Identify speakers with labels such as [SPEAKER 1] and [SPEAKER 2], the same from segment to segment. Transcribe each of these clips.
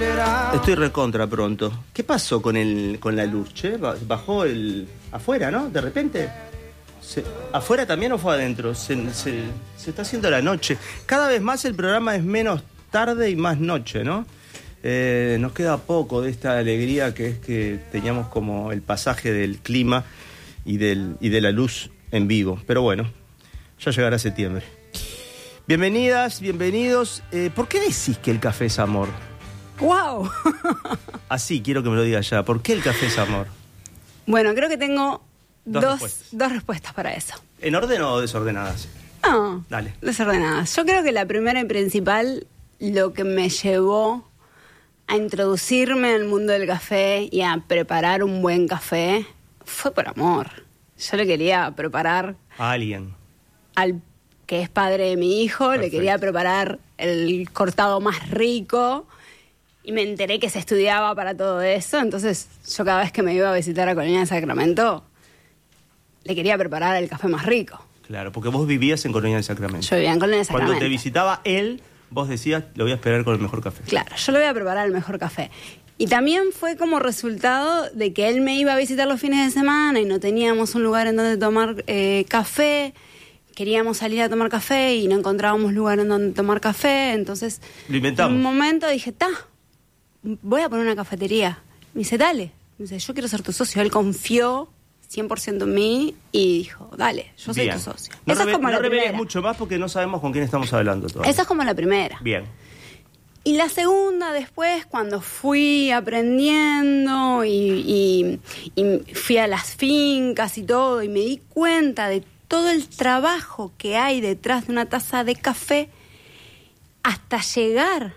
[SPEAKER 1] Estoy recontra pronto. ¿Qué pasó con la luz, che? Bajó afuera, ¿no? De repente. ¿Afuera también o fue adentro? Se está haciendo la noche. Cada vez más el programa es menos tarde y más noche, ¿no? Nos queda poco de esta alegría que es que teníamos como el pasaje del clima y de la luz en vivo. Pero bueno, ya llegará septiembre. Bienvenidas, bienvenidos. ¿Por qué decís que el café es amor?
[SPEAKER 2] ¡Wow!
[SPEAKER 1] Así quiero que me lo digas ya. ¿Por qué el café es amor?
[SPEAKER 2] Bueno, creo que tengo dos respuestas para eso.
[SPEAKER 1] ¿En orden o desordenadas?
[SPEAKER 2] No,
[SPEAKER 1] dale.
[SPEAKER 2] Desordenadas. Yo creo que la primera y principal, lo que me llevó a introducirme al mundo del café y a preparar un buen café fue por amor. Yo le quería preparar
[SPEAKER 1] a alguien.
[SPEAKER 2] Al que es padre de mi hijo. Perfecto. Le quería preparar el cortado más rico y me enteré que se estudiaba para todo eso. Entonces yo cada vez que me iba a visitar a Colonia de Sacramento le quería preparar el café más rico.
[SPEAKER 1] Claro, porque vos vivías en Colonia de Sacramento.
[SPEAKER 2] Yo vivía en Colonia de Sacramento.
[SPEAKER 1] Cuando te visitaba él, vos decías, lo voy a esperar con el mejor café.
[SPEAKER 2] Claro, yo le voy a preparar el mejor café. Y también fue como resultado de que él me iba a visitar los fines de semana y no teníamos un lugar en donde tomar café. Queríamos salir a tomar café y no encontrábamos lugar en donde tomar café. Entonces,
[SPEAKER 1] lo inventamos.
[SPEAKER 2] En un momento dije, voy a poner una cafetería. Me dice, dale. Me dice, yo quiero ser tu socio. Él confió 100% en mí y dijo, dale, yo soy tu socio.
[SPEAKER 1] No reveles mucho más porque no sabemos con quién estamos hablando todavía.
[SPEAKER 2] Esa es como la primera.
[SPEAKER 1] Bien.
[SPEAKER 2] Y la segunda, después, cuando fui aprendiendo y fui a las fincas y todo, y me di cuenta de todo el trabajo que hay detrás de una taza de café hasta llegar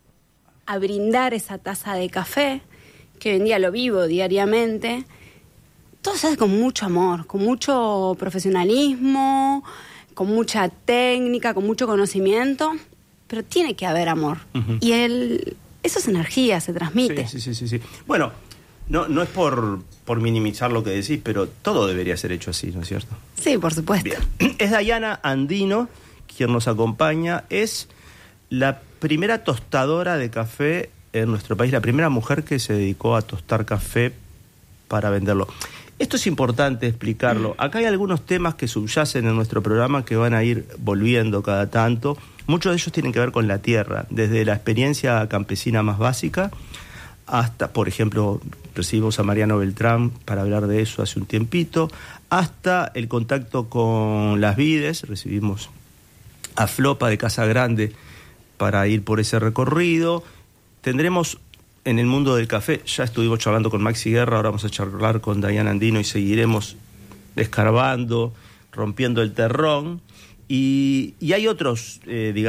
[SPEAKER 2] a brindar esa taza de café, que hoy en día lo vivo diariamente. Todo se hace con mucho amor, con mucho profesionalismo, con mucha técnica, con mucho conocimiento, pero tiene que haber amor. Uh-huh. Y eso es energía, se transmite.
[SPEAKER 1] Sí. Bueno, no es por minimizar lo que decís, pero todo debería ser hecho así, ¿no es cierto?
[SPEAKER 2] Sí, por supuesto.
[SPEAKER 1] Bien. Es Dayana Andino quien nos acompaña. Es la primera tostadora de café en nuestro país, la primera mujer que se dedicó a tostar café para venderlo. Esto es importante explicarlo. Acá hay algunos temas que subyacen en nuestro programa que van a ir volviendo cada tanto. Muchos de ellos tienen que ver con la tierra, desde la experiencia campesina más básica hasta, por ejemplo, recibimos a Mariano Beltrán para hablar de eso hace un tiempito, hasta el contacto con las vides, recibimos a Flopa de Casa Grande para ir por ese recorrido. Tendremos en el mundo del café, ya estuvimos charlando con Maxi Guerra, ahora vamos a charlar con Dayana Andino y seguiremos escarbando, rompiendo el terrón. Y hay otras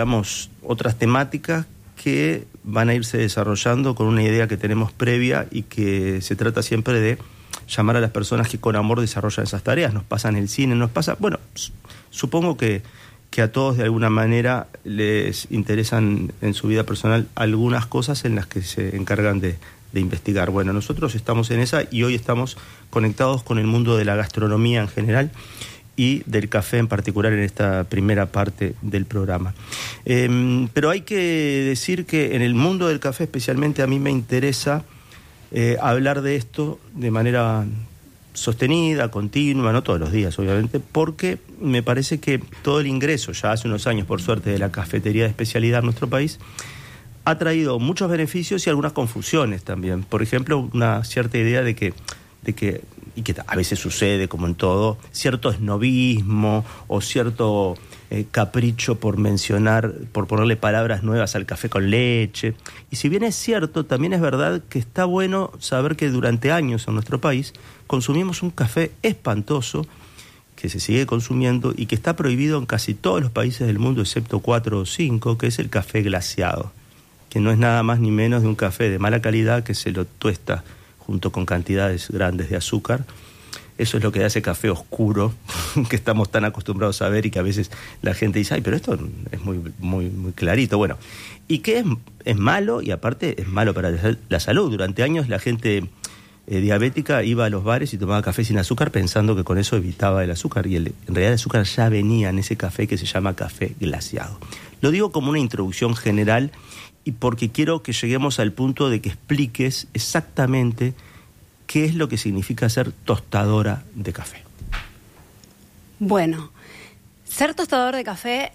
[SPEAKER 1] temáticas que van a irse desarrollando con una idea que tenemos previa y que se trata siempre de llamar a las personas que con amor desarrollan esas tareas. Nos pasa en el cine, supongo que a todos de alguna manera les interesan en su vida personal algunas cosas en las que se encargan de investigar. Bueno, nosotros estamos en esa y hoy estamos conectados con el mundo de la gastronomía en general y del café en particular en esta primera parte del programa. Pero hay que decir que en el mundo del café especialmente a mí me interesa hablar de esto de manera sostenida, continua, no todos los días obviamente, porque me parece que todo el ingreso, ya hace unos años por suerte, de la cafetería de especialidad en nuestro país, ha traído muchos beneficios y algunas confusiones también. Por ejemplo, una cierta idea de que y que a veces sucede como en todo, cierto esnobismo o cierto capricho por ponerle palabras nuevas al café con leche. Y si bien es cierto, también es verdad que está bueno saber que durante años en nuestro país consumimos un café espantoso que se sigue consumiendo y que está prohibido en casi todos los países del mundo excepto 4 o 5, que es el café glaseado, que no es nada más ni menos de un café de mala calidad que se lo tuesta junto con cantidades grandes de azúcar. Eso es lo que da ese café oscuro que estamos tan acostumbrados a ver y que a veces la gente dice, ay, pero esto es muy, muy, muy clarito. Bueno, y que es malo y aparte es malo para la salud. Durante años la gente diabética iba a los bares y tomaba café sin azúcar pensando que con eso evitaba el azúcar. Y en realidad el azúcar ya venía en ese café que se llama café glaseado. Lo digo como una introducción general y porque quiero que lleguemos al punto de que expliques exactamente qué es lo que significa ser tostadora de café.
[SPEAKER 2] Bueno, ser tostador de café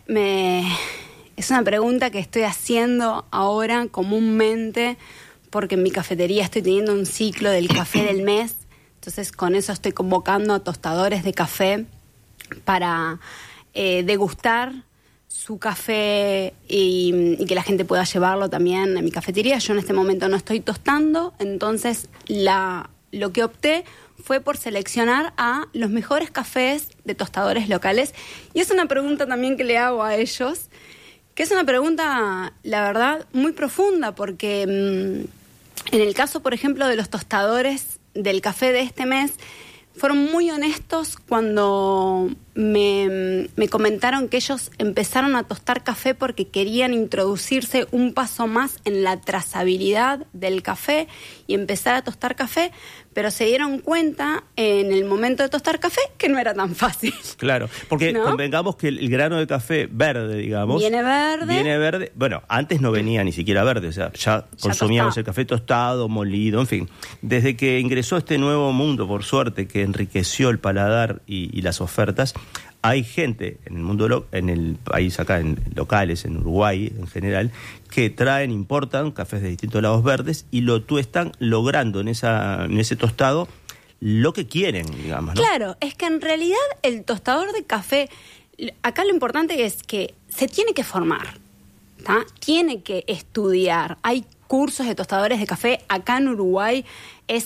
[SPEAKER 2] es una pregunta que estoy haciendo ahora comúnmente porque en mi cafetería estoy teniendo un ciclo del café del mes. Entonces, con eso estoy convocando a tostadores de café para degustar su café y que la gente pueda llevarlo también a mi cafetería. Yo en este momento no estoy tostando, entonces lo que opté fue por seleccionar a los mejores cafés de tostadores locales. Y es una pregunta también que le hago a ellos, que es una pregunta, la verdad, muy profunda, porque en el caso, por ejemplo, de los tostadores del café de este mes, fueron muy honestos cuando me comentaron que ellos empezaron a tostar café porque querían introducirse un paso más en la trazabilidad del café y empezar a tostar café, pero se dieron cuenta en el momento de tostar café que no era tan fácil.
[SPEAKER 1] Claro, porque
[SPEAKER 2] ¿no?
[SPEAKER 1] Convengamos que el grano de café verde, digamos...
[SPEAKER 2] Viene verde.
[SPEAKER 1] Bueno, antes no venía ni siquiera verde, o sea, ya consumíamos el café tostado, molido, en fin. Desde que ingresó este nuevo mundo, por suerte, que enriqueció el paladar y las ofertas, hay gente en el mundo, en el país acá, en locales, en Uruguay en general, que importan cafés de distintos lados verdes y lo tuestan logrando en ese tostado lo que quieren, digamos, ¿no?
[SPEAKER 2] Claro, es que en realidad el tostador de café, acá lo importante es que se tiene que formar, ¿tá? Tiene que estudiar. Hay cursos de tostadores de café acá en Uruguay. Es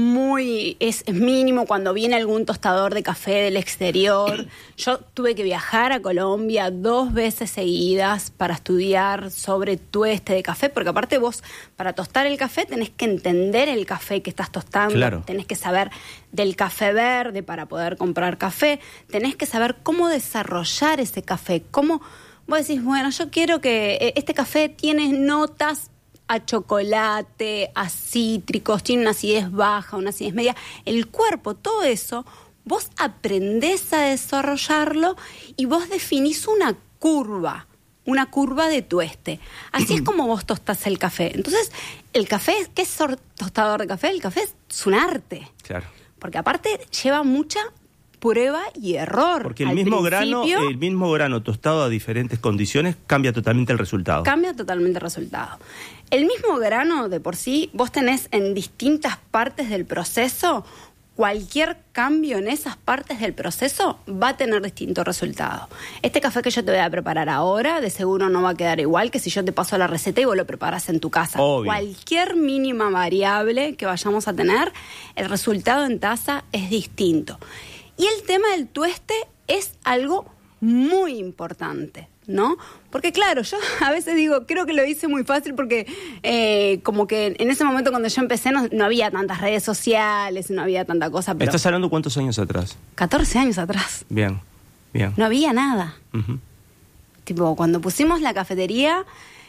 [SPEAKER 2] mínimo cuando viene algún tostador de café del exterior. Yo tuve que viajar a Colombia 2 veces seguidas para estudiar sobre tueste de café, porque aparte vos, para tostar el café, tenés que entender el café que estás tostando.
[SPEAKER 1] Claro.
[SPEAKER 2] Tenés que saber del café verde para poder comprar café. Tenés que saber cómo desarrollar ese café. Cómo vos decís, bueno, yo quiero que este café tiene notas a chocolate, a cítricos, tiene una acidez baja, una acidez media. El cuerpo, todo eso, vos aprendés a desarrollarlo y vos definís una curva de tueste. Así es como vos tostás el café. Entonces, el café, ¿qué es tostador de café? El café es un arte.
[SPEAKER 1] Claro.
[SPEAKER 2] Porque aparte lleva mucha prueba y error.
[SPEAKER 1] Porque el mismo grano tostado a diferentes condiciones cambia totalmente el resultado.
[SPEAKER 2] Cambia totalmente el resultado. El mismo grano de por sí, vos tenés en distintas partes del proceso, cualquier cambio en esas partes del proceso va a tener distinto resultado. Este café que yo te voy a preparar ahora, de seguro no va a quedar igual que si yo te paso la receta y vos lo preparás en tu casa.
[SPEAKER 1] Obvio.
[SPEAKER 2] Cualquier mínima variable que vayamos a tener, el resultado en taza es distinto. Y el tema del tueste es algo muy importante, ¿no? Porque claro, yo a veces digo, creo que lo hice muy fácil porque como que en ese momento cuando yo empecé no había tantas redes sociales, no había tanta cosa. Pero
[SPEAKER 1] ¿estás hablando cuántos años atrás?
[SPEAKER 2] 14 años atrás.
[SPEAKER 1] Bien.
[SPEAKER 2] No había nada.
[SPEAKER 1] Uh-huh.
[SPEAKER 2] Tipo, cuando pusimos la cafetería,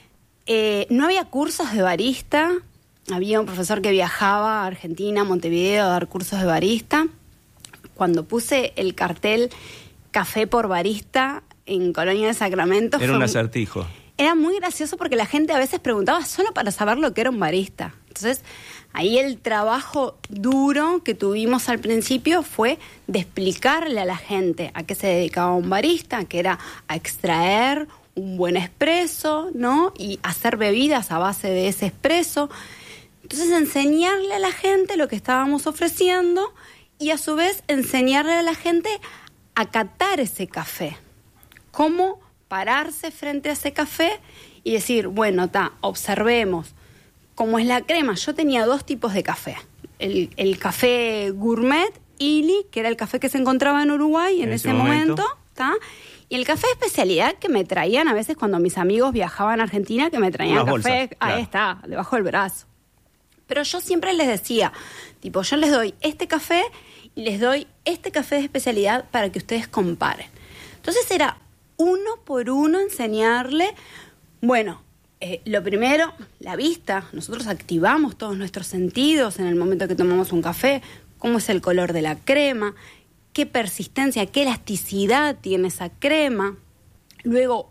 [SPEAKER 2] no había cursos de barista. Había un profesor que viajaba a Argentina, a Montevideo, a dar cursos de barista. Cuando puse el cartel Café por Barista en Colonia de Sacramento...
[SPEAKER 1] Era un acertijo.
[SPEAKER 2] Era muy gracioso porque la gente a veces preguntaba solo para saber lo que era un barista. Entonces, ahí el trabajo duro que tuvimos al principio fue de explicarle a la gente a qué se dedicaba un barista, que era a extraer un buen espresso, ¿no? Y hacer bebidas a base de ese espresso. Entonces, enseñarle a la gente lo que estábamos ofreciendo y a su vez enseñarle a la gente a catar ese café. Cómo pararse frente a ese café y decir, bueno, observemos cómo es la crema. Yo tenía 2 tipos de café. El café gourmet, Illy, que era el café que se encontraba en Uruguay en ese momento, y el café de especialidad que me traían a veces cuando mis amigos viajaban a Argentina, que me traían
[SPEAKER 1] unas
[SPEAKER 2] café,
[SPEAKER 1] bolsas, claro.
[SPEAKER 2] Ahí está, debajo del brazo. Pero yo siempre les decía, yo les doy este café y les doy este café de especialidad para que ustedes comparen. Entonces era uno por uno enseñarle, bueno, lo primero, la vista. Nosotros activamos todos nuestros sentidos en el momento que tomamos un café, cómo es el color de la crema, qué persistencia, qué elasticidad tiene esa crema. Luego,